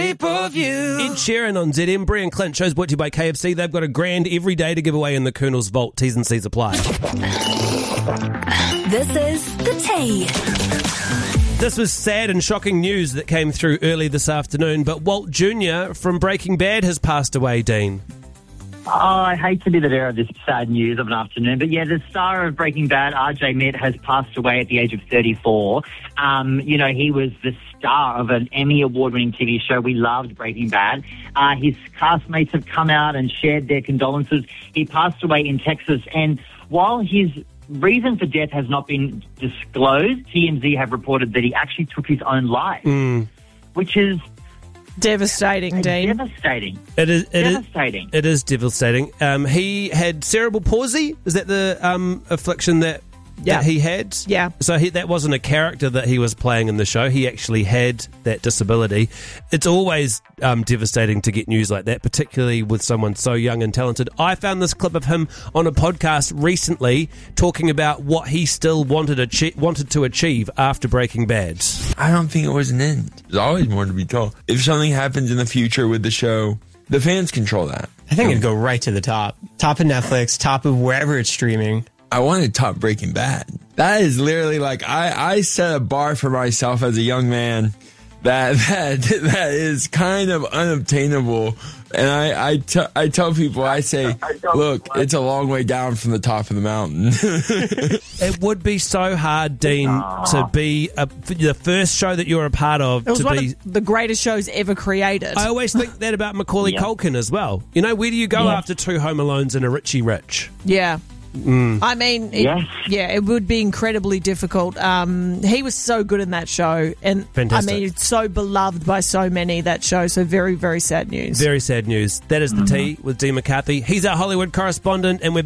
pay-per-view. Ed Sheeran on ZM. Brie and Clint. Shows brought to you by KFC. They've got a grand every day to give away in the Colonel's Vault. T's and C's apply. This is The Tea. This was sad and shocking news that came through early this afternoon, but Walt Jr. from Breaking Bad has passed away, Dean. Oh, I hate to be the bearer of this sad news of an afternoon, but yeah, the star of Breaking Bad, RJ Met, has passed away at the age of 34. He was the star of an Emmy award-winning TV show. We loved Breaking Bad. His castmates have come out and shared their condolences. He passed away in Texas, and while his reason for death has not been disclosed, TMZ have reported that he actually took his own life, which is devastating, Dean. Devastating. It is devastating. It is devastating. He had cerebral palsy. Is that the affliction that he had? Yeah. So that wasn't a character that he was playing in the show. He actually had that disability. It's always devastating to get news like that, particularly with someone so young and talented. I found this clip of him on a podcast recently talking about what he still wanted to achieve after Breaking Bad. I don't think it was an end. There's always more to be told. If something happens in the future with the show, the fans control that. I think it'd go right to the top. Top of Netflix, top of wherever it's streaming. I wanted top Breaking Bad. That is literally like, I set a bar for myself as a young man that is kind of unobtainable. And I tell people, I say, look, it's a long way down from the top of the mountain. It would be so hard, Dean, to be the first show that you're a part of. It was one of the greatest shows ever created. I always think that about Macaulay Culkin as well. You know, where do you go after 2 Home Alones and a Richie Rich? Yeah. I mean, it would be incredibly difficult. He was so good in that show, and fantastic. I mean, it's so beloved by so many, that show. So very, very sad news. Very sad news. That is The Tea with Dean McCarthy. He's our Hollywood correspondent, and we're back